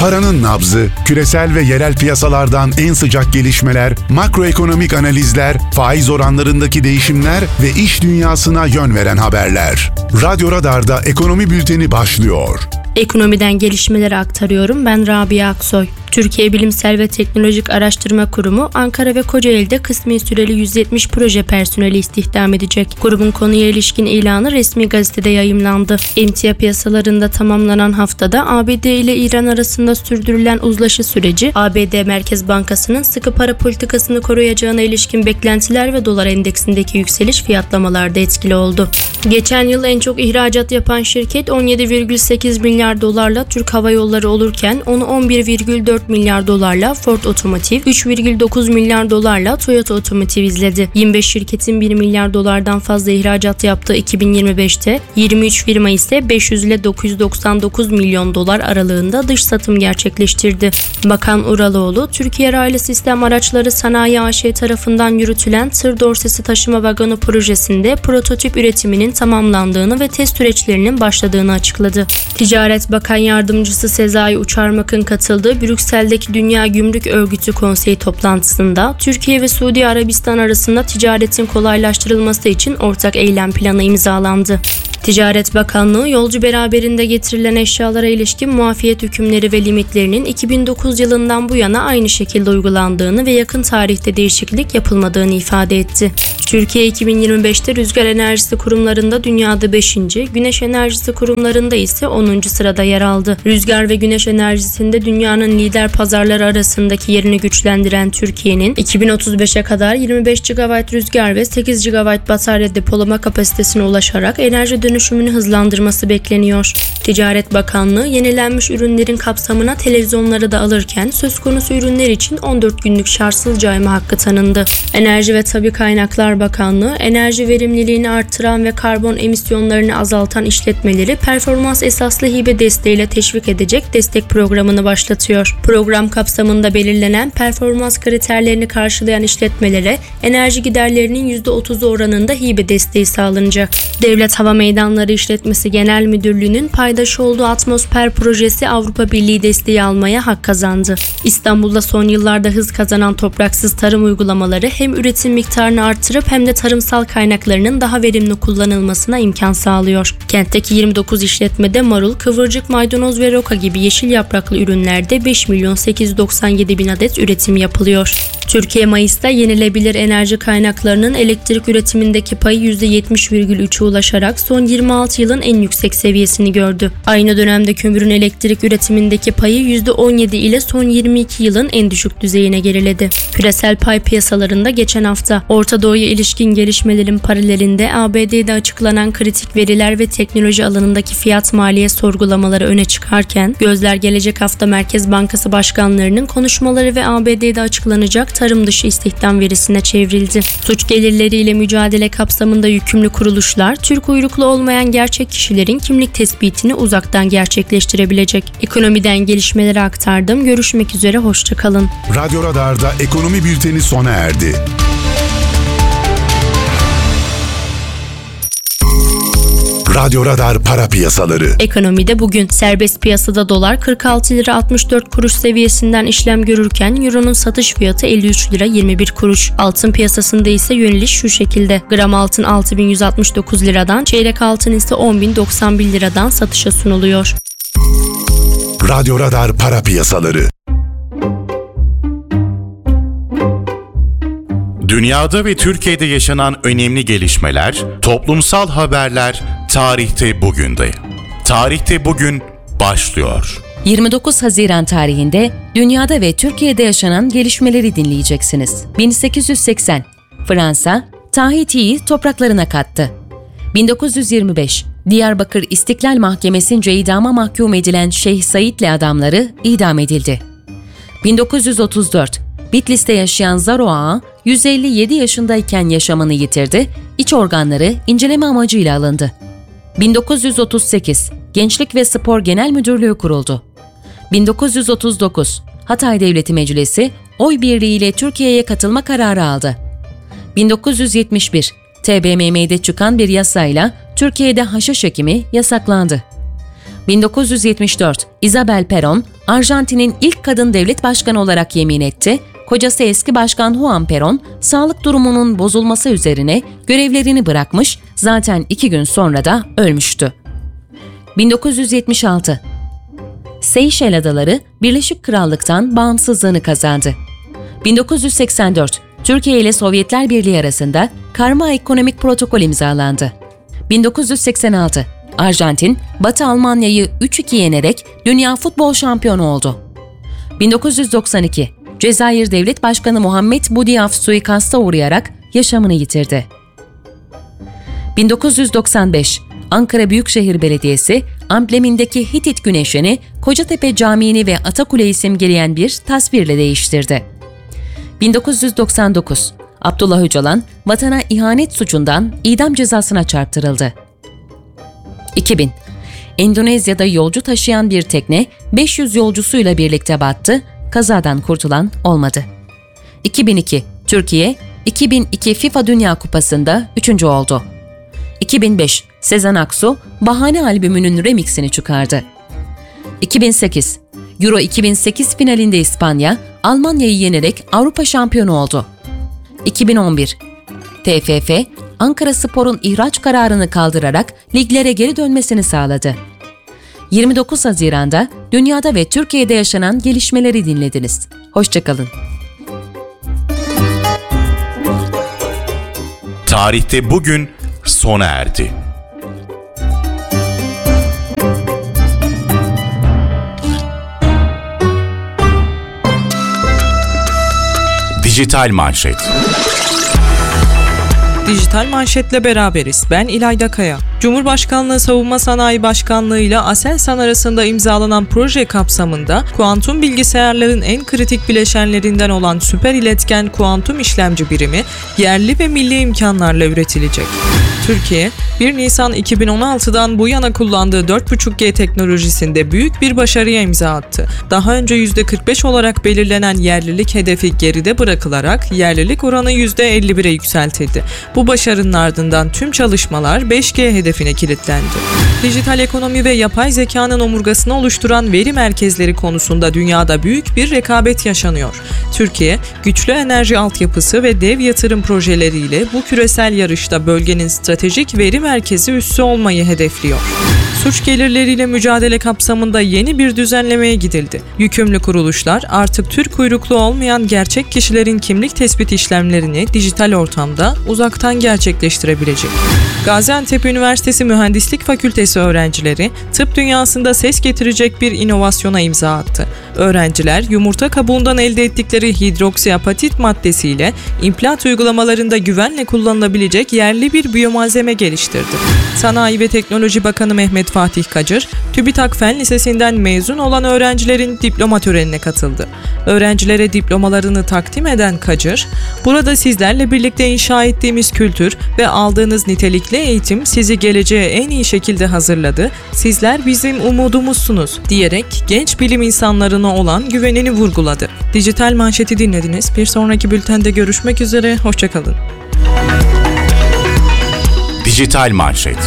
Paranın nabzı, küresel ve yerel piyasalardan en sıcak gelişmeler, makroekonomik analizler, faiz oranlarındaki değişimler ve iş dünyasına yön veren haberler. Radyo Radar'da Ekonomi Bülteni başlıyor. Ekonomiden gelişmeleri aktarıyorum. Ben Rabia Aksoy. Türkiye Bilimsel ve Teknolojik Araştırma Kurumu Ankara ve Kocaeli'de kısmi süreli 170 proje personeli istihdam edecek. Kurumun konuya ilişkin ilanı resmi gazetede yayımlandı. Emtia piyasalarında tamamlanan haftada ABD ile İran arasında sürdürülen uzlaşı süreci, ABD Merkez Bankası'nın sıkı para politikasını koruyacağına ilişkin beklentiler ve dolar endeksindeki yükseliş fiyatlamalarda etkili oldu. Geçen yıl en çok ihracat yapan şirket 17,8 milyar dolarla Türk Hava Yolları olurken onu 11,4 milyar dolarla Ford Otomotiv, 3,9 milyar dolarla Toyota Otomotiv izledi. 25 şirketin 1 milyar dolardan fazla ihracat yaptığı 2025'te 23 firma ise 500 ile 999 milyon dolar aralığında dış satım gerçekleştirdi. Bakan Uraloğlu, Türkiye Raylı Sistem Araçları Sanayi AŞ tarafından yürütülen tır dorsesi taşıma vagonu projesinde prototip üretiminin tamamlandığını ve test süreçlerinin başladığını açıkladı. Ticaret Bakan Yardımcısı Sezai Uçarmak'ın katıldığı Brüksel'deki Dünya Gümrük Örgütü Konseyi toplantısında Türkiye ve Suudi Arabistan arasında ticaretin kolaylaştırılması için ortak eylem planı imzalandı. Ticaret Bakanlığı, yolcu beraberinde getirilen eşyalara ilişkin muafiyet hükümleri ve limitlerinin 2009 yılından bu yana aynı şekilde uygulandığını ve yakın tarihte değişiklik yapılmadığını ifade etti. Türkiye 2025'te rüzgar enerjisi kurumlarında dünyada 5. güneş enerjisi kurumlarında ise 10. sırada yer aldı. Rüzgar ve güneş enerjisinde dünyanın lider pazarları arasındaki yerini güçlendiren Türkiye'nin 2035'e kadar 25 GW rüzgar ve 8 GW batarya depolama kapasitesine ulaşarak enerji dönüşümünü hızlandırması bekleniyor. Ticaret Bakanlığı yenilenmiş ürünlerin kapsamına televizyonları da alırken söz konusu ürünler için 14 günlük şartsız cayma hakkı tanındı. Enerji ve Tabii Kaynaklar Bakanlığı, enerji verimliliğini artıran ve karbon emisyonlarını azaltan işletmeleri performans esaslı hibe desteğiyle teşvik edecek destek programını başlatıyor. Program kapsamında belirlenen performans kriterlerini karşılayan işletmelere enerji giderlerinin %30'u oranında hibe desteği sağlanacak. Devlet Hava Meydanları İşletmesi Genel Müdürlüğü'nün paydaşı olduğu Atmosfer projesi Avrupa Birliği desteği almaya hak kazandı. İstanbul'da son yıllarda hız kazanan topraksız tarım uygulamaları hem üretim miktarını artırıp hem de tarımsal kaynaklarının daha verimli kullanılmasına imkan sağlıyor. Kentteki 29 işletmede marul, kıvırcık, maydanoz ve roka gibi yeşil yapraklı ürünlerde 5.897.000 adet üretim yapılıyor. Türkiye Mayıs'ta yenilebilir enerji kaynaklarının elektrik üretimindeki payı %70,3'e ulaşarak son 26 yılın en yüksek seviyesini gördü. Aynı dönemde kömürün elektrik üretimindeki payı %17 ile son 22 yılın en düşük düzeyine geriledi. Küresel pay piyasalarında geçen hafta Orta Doğu'ya ilişkin gelişmelerin paralelinde ABD'de açıklanan kritik veriler ve teknoloji alanındaki fiyat maliye sorgulamaları öne çıkarken, gözler gelecek hafta Merkez Bankası başkanlarının konuşmaları ve ABD'de açıklanacak tarım dışı istihdam verisine çevrildi. Suç gelirleriyle mücadele kapsamında yükümlü kuruluşlar, Türk uyruklu olmayan gerçek kişilerin kimlik tespitini uzaktan gerçekleştirebilecek. Ekonomiden gelişmeleri aktardım. Görüşmek üzere, hoşça kalın. Radyo Radar'da Ekonomi Bülteni sona erdi. Radyo Radar para piyasaları. Ekonomide bugün serbest piyasada dolar 46 lira 64 kuruş seviyesinden işlem görürken euronun satış fiyatı 53 lira 21 kuruş. Altın piyasasında ise yöneliş şu şekilde: gram altın 6.169 liradan, çeyrek altın ise 10.091 liradan satışa sunuluyor. Radyo Radar para piyasaları. Dünyada ve Türkiye'de yaşanan önemli gelişmeler, toplumsal haberler tarihte bugünde. Tarihte bugün başlıyor. 29 Haziran tarihinde dünyada ve Türkiye'de yaşanan gelişmeleri dinleyeceksiniz. 1880, Fransa, Tahiti'yi topraklarına kattı. 1925, Diyarbakır İstiklal Mahkemesi'nce idama mahkum edilen Şeyh Said'le adamları idam edildi. 1934, Bitlis'te yaşayan Zaro Ağa, 157 yaşındayken yaşamını yitirdi, iç organları inceleme amacıyla alındı. 1938, Gençlik ve Spor Genel Müdürlüğü kuruldu. 1939, Hatay Devleti Meclisi, oy birliğiyle Türkiye'ye katılma kararı aldı. 1971, TBMM'de çıkan bir yasayla Türkiye'de haşhaş ekimi yasaklandı. 1974, Isabel Perón, Arjantin'in ilk kadın devlet başkanı olarak yemin etti. Kocası eski başkan Juan Perón, sağlık durumunun bozulması üzerine görevlerini bırakmış, zaten 2 gün sonra da ölmüştü. 1976, Seyşel Adaları, Birleşik Krallık'tan bağımsızlığını kazandı. 1984, Türkiye ile Sovyetler Birliği arasında Karma Ekonomik Protokol imzalandı. 1986, Arjantin, Batı Almanya'yı 3-2 yenerek Dünya Futbol Şampiyonu oldu. 1992, Cezayir Devlet Başkanı Muhammed Boudiaf suikasta uğrayarak yaşamını yitirdi. 1995, Ankara Büyükşehir Belediyesi, amblemindeki Hitit güneşini Kocatepe Camii'ni ve Atakule'yi simgeleyen bir tasvirle değiştirdi. 1999, Abdullah Öcalan, vatana ihanet suçundan idam cezasına çarptırıldı. 2000, Endonezya'da yolcu taşıyan bir tekne 500 yolcusuyla birlikte battı, kazadan kurtulan olmadı. 2002, Türkiye, 2002 FIFA Dünya Kupası'nda 3. oldu. 2005, Sezen Aksu, Bahane albümünün remixini çıkardı. 2008, Euro 2008 finalinde İspanya, Almanya'yı yenerek Avrupa şampiyonu oldu. 2011, TFF, Ankaraspor'un ihraç kararını kaldırarak liglere geri dönmesini sağladı. 29 Haziran'da dünyada ve Türkiye'de yaşanan gelişmeleri dinlediniz. Hoşçakalın. Tarihte bugün sona erdi. Dijital Manşet. Dijital Manşet'le beraberiz. Ben İlayda Kaya. Cumhurbaşkanlığı Savunma Sanayi Başkanlığı ile Aselsan arasında imzalanan proje kapsamında kuantum bilgisayarların en kritik bileşenlerinden olan süper iletken kuantum işlemci birimi yerli ve milli imkanlarla üretilecek. Türkiye, 1 Nisan 2016'dan bu yana kullandığı 4.5G teknolojisinde büyük bir başarıya imza attı. Daha önce %45 olarak belirlenen yerlilik hedefi geride bırakılarak yerlilik oranı %51'e yükseltildi. Bu başarının ardından tüm çalışmalar 5G hedefine kilitlendi. Dijital ekonomi ve yapay zekanın omurgasını oluşturan veri merkezleri konusunda dünyada büyük bir rekabet yaşanıyor. Türkiye, güçlü enerji altyapısı ve dev yatırım projeleriyle bu küresel yarışta bölgenin stratejik veri merkezi üssü olmayı hedefliyor. Suç gelirleriyle mücadele kapsamında yeni bir düzenlemeye gidildi. Yükümlü kuruluşlar artık Türk uyruklu olmayan gerçek kişilerin kimlik tespit işlemlerini dijital ortamda uzaktan gerçekleştirebilecek. Gaziantep Üniversitesi Mühendislik Fakültesi öğrencileri tıp dünyasında ses getirecek bir inovasyona imza attı. Öğrenciler yumurta kabuğundan elde ettikleri hidroksiapatit maddesiyle implant uygulamalarında güvenle kullanılabilecek yerli bir biyomalzeme geliştirdi. Sanayi ve Teknoloji Bakanı Mehmet Fatih Kacır, TÜBİTAK Fen Lisesi'nden mezun olan öğrencilerin diploma törenine katıldı. Öğrencilere diplomalarını takdim eden Kacır, "Burada sizlerle birlikte inşa ettiğimiz kültür ve aldığınız nitelikli eğitim sizi geleceğe en iyi şekilde hazırladı. Sizler bizim umudumuzsunuz," diyerek genç bilim insanlarına olan güvenini vurguladı. Dijital Manşet'i dinlediniz. Bir sonraki bültende görüşmek üzere. Hoşçakalın. Dijital Manşet.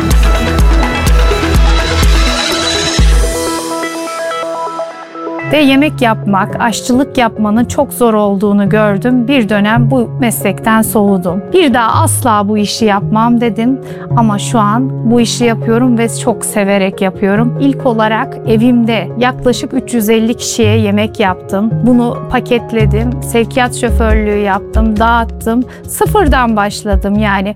Ve yemek yapmak, aşçılık yapmanın çok zor olduğunu gördüm. Bir dönem bu meslekten soğudum. Bir daha asla bu işi yapmam dedim. Ama şu an bu işi yapıyorum ve çok severek yapıyorum. İlk olarak evimde yaklaşık 350 kişiye yemek yaptım. Bunu paketledim, sevkiyat şoförlüğü yaptım, dağıttım. Sıfırdan başladım yani.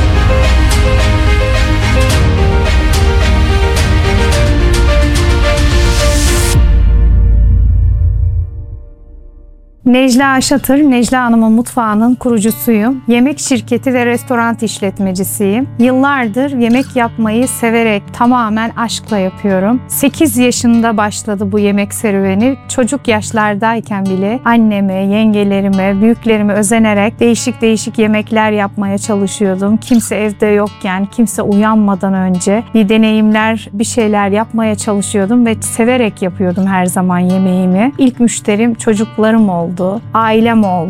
Necla Aşatır, Necla Hanım'ın mutfağının kurucusuyum. Yemek şirketi ve restoran işletmecisiyim. Yıllardır yemek yapmayı severek, tamamen aşkla yapıyorum. 8 yaşında başladı bu yemek serüveni. Çocuk yaşlardayken bile anneme, yengelerime, büyüklerime özenerek değişik yemekler yapmaya çalışıyordum. Kimse evde yokken, kimse uyanmadan önce bir deneyimler, bir şeyler yapmaya çalışıyordum ve severek yapıyordum her zaman yemeğimi. İlk müşterim çocuklarım oldu. Ailem oldu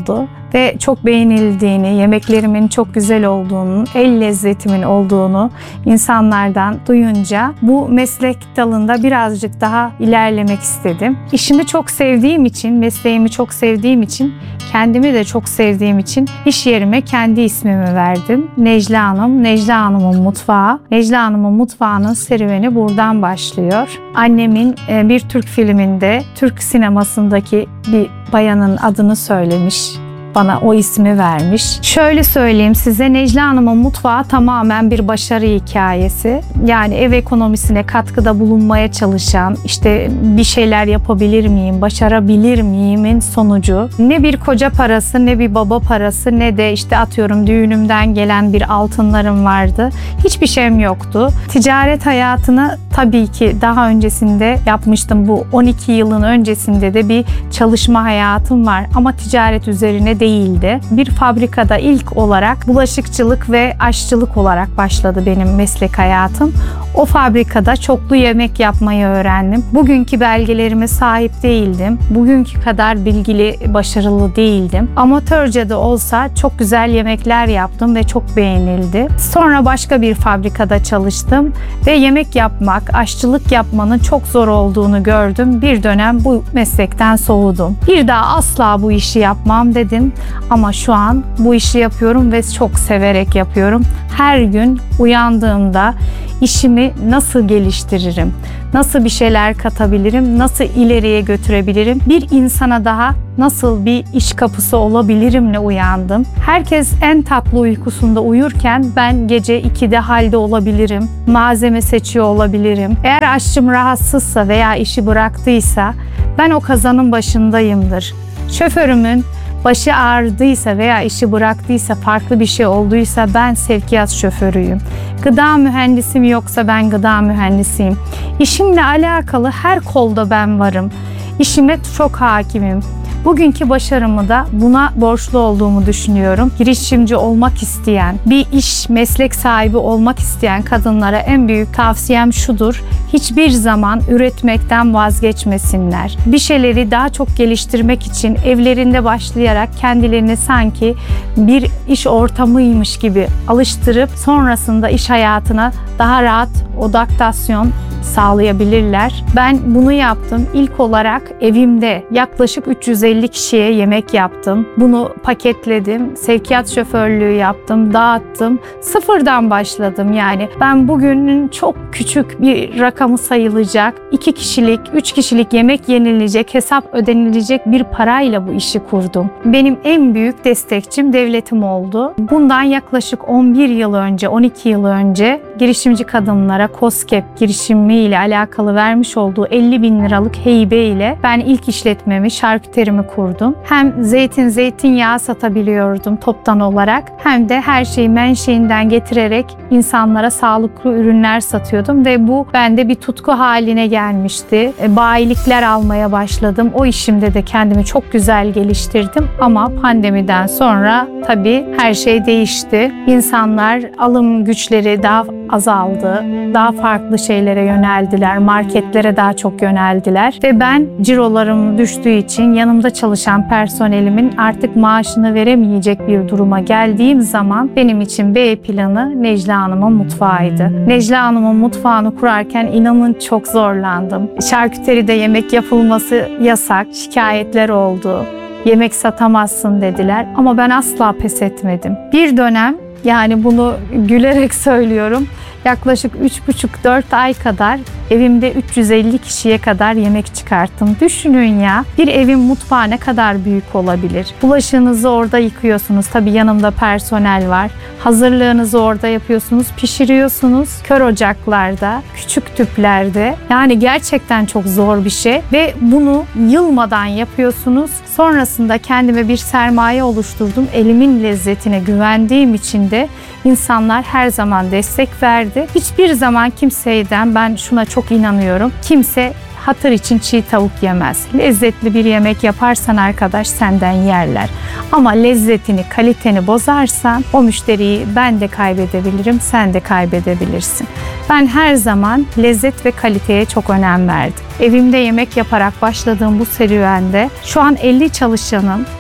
ve çok beğenildiğini, yemeklerimin çok güzel olduğunu, el lezzetimin olduğunu insanlardan duyunca bu meslek dalında birazcık daha ilerlemek istedim. İşimi çok sevdiğim için, mesleğimi çok sevdiğim için, kendimi de çok sevdiğim için iş yerime kendi ismimi verdim. Necla Hanım, Necla Hanım'ın mutfağı. Necla Hanım'ın mutfağının serüveni buradan başlıyor. Annemin bir Türk filminde, Türk sinemasındaki bir bayanın adını söylemiş. Bana o ismi vermiş. Şöyle söyleyeyim size, Necla Hanım'ın mutfağı tamamen bir başarı hikayesi. Yani ev ekonomisine katkıda bulunmaya çalışan, işte bir şeyler yapabilir miyim, başarabilir miyimin sonucu. Ne bir koca parası, ne bir baba parası, ne de işte atıyorum düğünümden gelen bir altınlarım vardı. Hiçbir şeyim yoktu. Ticaret hayatını tabii ki daha öncesinde yapmıştım. Bu 12 yılın öncesinde de bir çalışma hayatım var ama ticaret üzerine değildi. Bir fabrikada ilk olarak bulaşıkçılık ve aşçılık olarak başladı benim meslek hayatım. O fabrikada çoklu yemek yapmayı öğrendim. Bugünkü belgelerime sahip değildim. Bugünkü kadar bilgili, başarılı değildim. Amatörce de olsa çok güzel yemekler yaptım ve çok beğenildi. Sonra başka bir fabrikada çalıştım ve yemek yapmak, aşçılık yapmanın çok zor olduğunu gördüm. Bir dönem bu meslekten soğudum. Bir daha asla bu işi yapmam dedim. Ama şu an bu işi yapıyorum ve çok severek yapıyorum. Her gün uyandığımda işimi nasıl geliştiririm, nasıl bir şeyler katabilirim, nasıl ileriye götürebilirim, bir insana daha nasıl bir iş kapısı olabilirimle uyandım. Herkes en tatlı uykusunda uyurken ben gece 2'de halde olabilirim, malzeme seçiyor olabilirim. Eğer aşçım rahatsızsa veya işi bıraktıysa ben o kazanın başındayımdır. Şoförümün başı ağrıdıysa veya işi bıraktıysa, farklı bir şey olduysa ben sevkiyat şoförüyüm. Gıda mühendisim yoksa ben gıda mühendisiyim. İşimle alakalı her kolda ben varım. İşime çok hakimim. Bugünkü başarımı da buna borçlu olduğumu düşünüyorum. Girişimci olmak isteyen, bir iş, meslek sahibi olmak isteyen kadınlara en büyük tavsiyem şudur: hiçbir zaman üretmekten vazgeçmesinler. Bir şeyleri daha çok geliştirmek için evlerinde başlayarak kendilerini sanki bir iş ortamıymış gibi alıştırıp sonrasında iş hayatına daha rahat adaptasyon sağlayabilirler. Ben bunu yaptım. İlk olarak evimde yaklaşık 350 kişiye yemek yaptım. Bunu paketledim. Sevkiyat şoförlüğü yaptım, dağıttım. Sıfırdan başladım yani. Ben bugünün çok küçük bir rakamı sayılacak 2 kişilik, 3 kişilik yemek yenilecek, hesap ödenilecek bir parayla bu işi kurdum. Benim en büyük destekçim devletim oldu. Bundan yaklaşık 11 yıl önce, 12 yıl önce girişimci kadınlara KOSGEB girişimi ile alakalı vermiş olduğu 50.000 liralık heybe ile ben ilk işletmemi, şarküterimi kurdum. Hem zeytinyağı satabiliyordum toptan olarak, hem de her şeyi menşeinden getirerek insanlara sağlıklı ürünler satıyordum ve bu bende bir tutku haline gelmişti. Bayilikler almaya başladım. O işimde de kendimi çok güzel geliştirdim ama pandemiden sonra tabii her şey değişti. İnsanlar alım güçleri daha azaldı. Daha farklı şeylere yöneldiler. Marketlere daha çok yöneldiler. Ve ben cirolarım düştüğü için yanımda çalışan personelimin artık maaşını veremeyecek bir duruma geldiğim zaman benim için B planı Necla Hanım'ın mutfağıydı. Necla Hanım'ın mutfağını kurarken inanın çok zorlandım. Şarküteride yemek yapılması yasak. Şikayetler oldu. Yemek satamazsın dediler ama ben asla pes etmedim. Bir dönem, yani bunu gülerek söylüyorum, yaklaşık 3,5-4 ay kadar evimde 350 kişiye kadar yemek çıkarttım. Düşünün ya, bir evin mutfağı ne kadar büyük olabilir? Bulaşığınızı orada yıkıyorsunuz. Tabii yanımda personel var. Hazırlığınızı orada yapıyorsunuz, pişiriyorsunuz. Kör ocaklarda, küçük tüplerde. Yani gerçekten çok zor bir şey ve bunu yılmadan yapıyorsunuz. Sonrasında kendime bir sermaye oluşturdum. Elimin lezzetine güvendiğim için de insanlar her zaman destek verdi. Hiçbir zaman kimseyden, ben şuna çok inanıyorum, kimse hatır için çiğ tavuk yemez. Lezzetli bir yemek yaparsan arkadaş senden yerler. Ama lezzetini, kaliteni bozarsan o müşteriyi ben de kaybedebilirim, sen de kaybedebilirsin. Ben her zaman lezzet ve kaliteye çok önem verdim. Evimde yemek yaparak başladığım bu serüvende şu an 50 çalışanım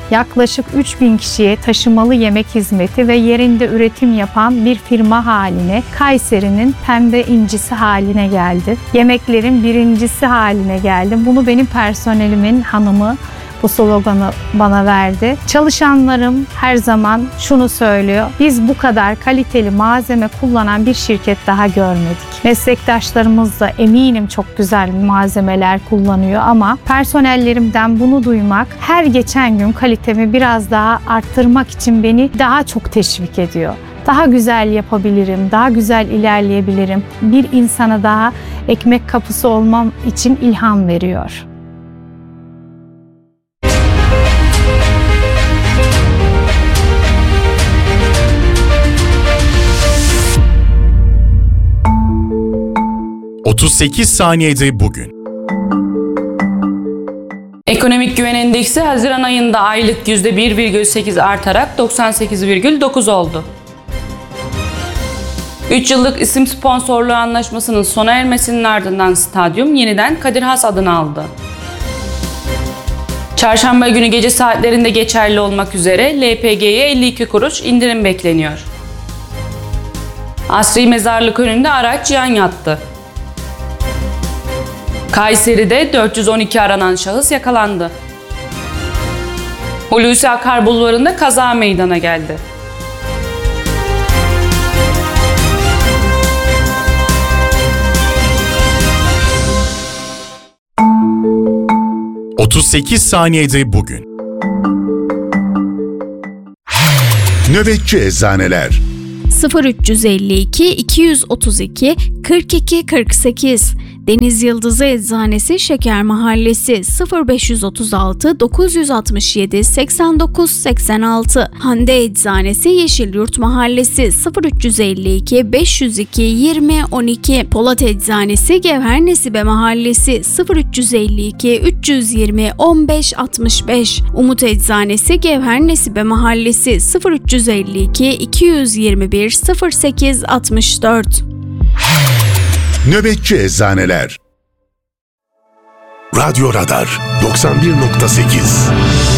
yaklaşık 3000 kişiye taşımalı yemek hizmeti ve yerinde üretim yapan bir firma haline, Kayseri'nin pembe incisi haline geldi. Yemeklerin birincisi haline geldi. Bunu benim personelimin hanımı bu sloganı bana verdi. Çalışanlarım her zaman şunu söylüyor: biz bu kadar kaliteli malzeme kullanan bir şirket daha görmedik. Meslektaşlarımız da eminim çok güzel malzemeler kullanıyor ama personellerimden bunu duymak her geçen gün kalitemi biraz daha arttırmak için beni daha çok teşvik ediyor. Daha güzel yapabilirim, daha güzel ilerleyebilirim. Bir insana daha ekmek kapısı olmam için ilham veriyor. ...38 saniyede bugün. Ekonomik güven endeksi Haziran ayında aylık %1,8 artarak 98,9 oldu. 3 yıllık isim sponsorluğu anlaşmasının sona ermesinin ardından stadyum yeniden Kadir Has adını aldı. Çarşamba günü gece saatlerinde geçerli olmak üzere LPG'ye 52 kuruş indirim bekleniyor. Asri mezarlık önünde araç yan yattı. Kayseri'de 412 aranan şahıs yakalandı. Hulusi Akar Bulvarı'nda kaza meydana geldi. ...38 saniyede bugün. Nöbetçi Eczaneler 0352 232 42 48 Deniz Yıldızı Eczanesi Şeker Mahallesi 0536 967 89 86 Hande Eczanesi Yeşilyurt Mahallesi 0352 502 20 12 Polat Eczanesi Gevher Nesibe Mahallesi 0352 320 15 65 Umut Eczanesi Gevher Nesibe Mahallesi 0352 221 08 64 Nöbetçi Eczaneler Radyo Radar 91.8